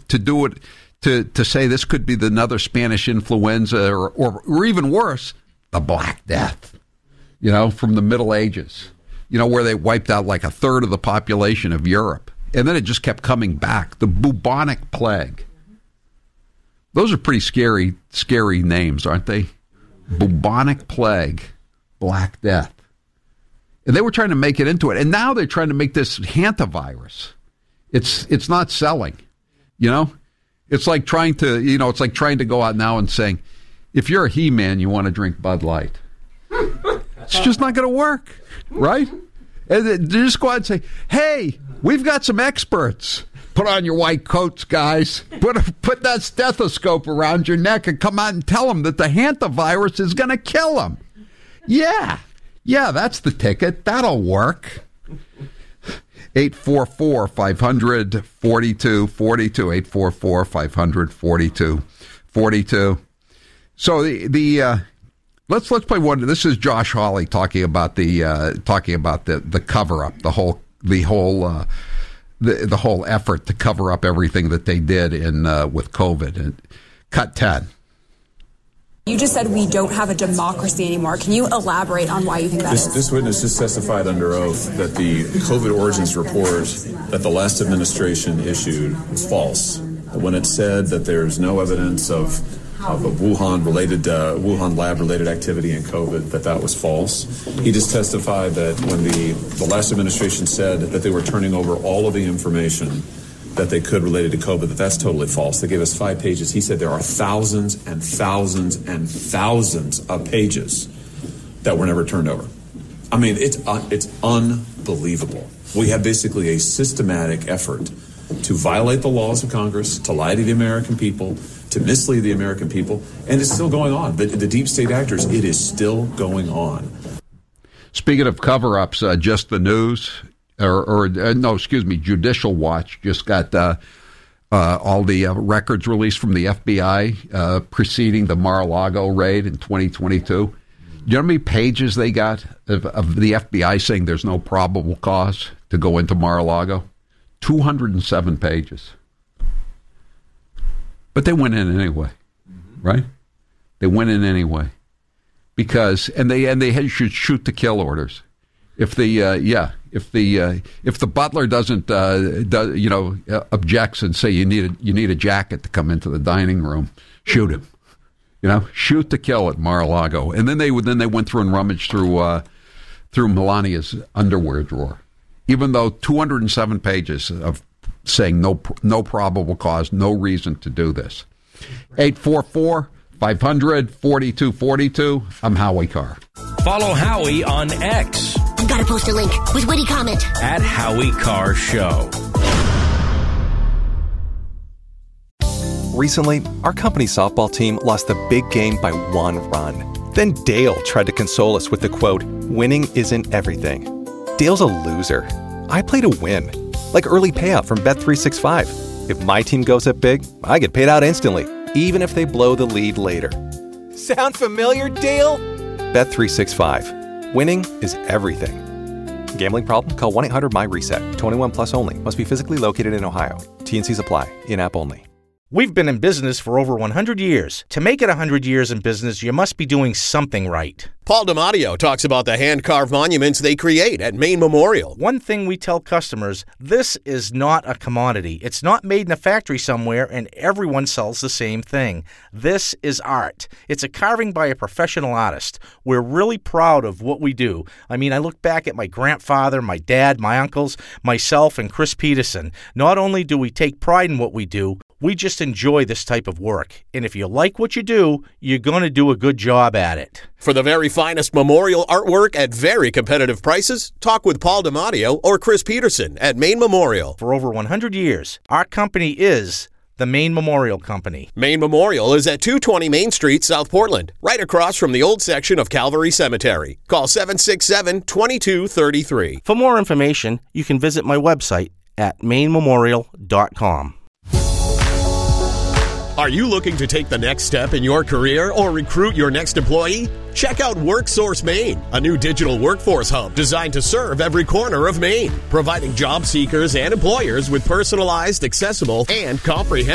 to do it, to say this could be another Spanish influenza or even worse, the Black Death, from the Middle Ages, where they wiped out like a third of the population of Europe. And then it just kept coming back. The bubonic plague. Those are pretty scary names, aren't they? Bubonic plague, Black Death. And they were trying to make it into it. And now they're trying to make this hantavirus. It's not selling, It's like trying to, go out now and saying, if you're a He-Man, you want to drink Bud Light. It's just not going to work, right? And they just go out and say, hey, we've got some experts. Put on your white coats, guys. Put that stethoscope around your neck and come out and tell them that the hantavirus is going to kill them. Yeah, that's the ticket. That'll work. 844-500-4242. 844-500-4242. So let's play one. This is Josh Hawley talking about the cover up, the whole effort to cover up everything that they did with COVID. And cut 10. You just said we don't have a democracy anymore. Can you elaborate on why you think that is? This witness just testified under oath that the COVID origins report that the last administration issued was false. When it said that there's no evidence of a Wuhan lab-related activity in COVID, that was false. He just testified that when the last administration said that they were turning over all of the information that they could related to COVID, that's totally false. They gave us 5 pages. He said there are thousands and thousands and thousands of pages that were never turned over. I mean, it's unbelievable. We have basically a systematic effort to violate the laws of Congress, to lie to the American people, to mislead the American people, and it's still going on. The deep state actors, it is still going on. Speaking of cover-ups, Just the News, Judicial Watch just got all the records released from the FBI preceding the Mar-a-Lago raid in 2022. Do you know how many pages they got of the FBI saying there's no probable cause to go into Mar-a-Lago? 207 pages. But they went in anyway, right? They went in anyway because they should shoot to kill orders. If the butler doesn't objects and say you need a jacket to come into the dining room, shoot him. Shoot to kill at Mar-a-Lago. And then they went through and rummaged through Melania's underwear drawer. Even though 207 pages of saying no probable cause, no reason to do this. 844-500-4242. I'm Howie Carr. Follow Howie on X. I've got to post a link with witty comment. At Howie Carr Show. Recently, our company softball team lost the big game by 1 run. Then Dale tried to console us with the quote, "Winning isn't everything." Dale's a loser. I play to win. Like early payout from Bet365. If my team goes up big, I get paid out instantly, even if they blow the lead later. Sound familiar, Dale? Bet365. Winning is everything. Gambling problem? Call 1-800-MY-RESET. 21 plus only. Must be physically located in Ohio. T&Cs apply. In-app only. We've been in business for over 100 years. To make it 100 years in business, you must be doing something right. Paul DiMatteo talks about the hand-carved monuments they create at Maine Memorial. One thing we tell customers, this is not a commodity. It's not made in a factory somewhere and everyone sells the same thing. This is art. It's a carving by a professional artist. We're really proud of what we do. I mean, I look back at my grandfather, my dad, my uncles, myself, and Chris Peterson. Not only do we take pride in what we do, we just enjoy this type of work. And if you like what you do, you're going to do a good job at it. For the very finest memorial artwork at very competitive prices, talk with Paul DiMatteo or Chris Peterson at Maine Memorial. For over 100 years, our company is the Maine Memorial Company. Maine Memorial is at 220 Main Street, South Portland, right across from the old section of Calvary Cemetery. Call 767-2233. For more information, you can visit my website at mainememorial.com. Are you looking to take the next step in your career or recruit your next employee? Check out WorkSource Maine, a new digital workforce hub designed to serve every corner of Maine, providing job seekers and employers with personalized, accessible, and comprehensive